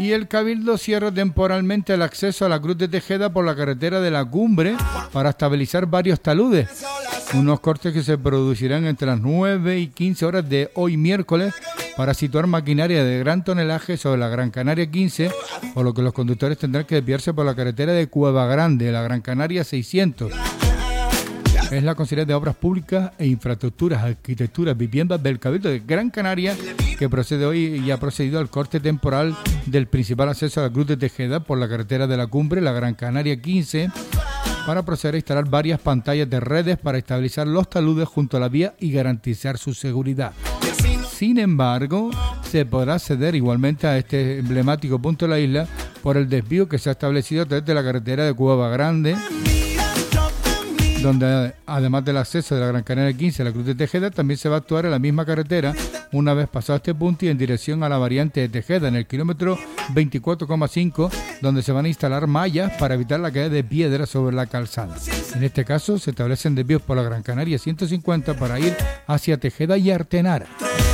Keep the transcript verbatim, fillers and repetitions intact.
Y el Cabildo cierra temporalmente el acceso a la Cruz de Tejeda por la carretera de la Cumbre para estabilizar varios taludes. Unos cortes que se producirán entre las nueve y quince horas de hoy miércoles para situar maquinaria de gran tonelaje sobre la Gran Canaria quince, por lo que los conductores tendrán que desviarse por la carretera de Cueva Grande, la Gran Canaria seiscientos. Es la Consejería de Obras Públicas e Infraestructuras, Arquitectura, Viviendas del Cabildo de Gran Canaria que procede hoy y ha procedido al corte temporal del principal acceso a la Cruz de Tejeda por la carretera de la Cumbre, la Gran Canaria quince, para proceder a instalar varias pantallas de redes para estabilizar los taludes junto a la vía y garantizar su seguridad. Sin embargo, se podrá acceder igualmente a este emblemático punto de la isla por el desvío que se ha establecido desde la carretera de Cueva Grande, donde además del acceso de la Gran Canaria quince a la Cruz de Tejeda, también se va a actuar en la misma carretera una vez pasado este punto y en dirección a la variante de Tejeda, en el kilómetro veinticuatro coma cinco, donde se van a instalar mallas para evitar la caída de piedras sobre la calzada. En este caso, se establecen desvíos por la Gran Canaria ciento cincuenta para ir hacia Tejeda y Artenara.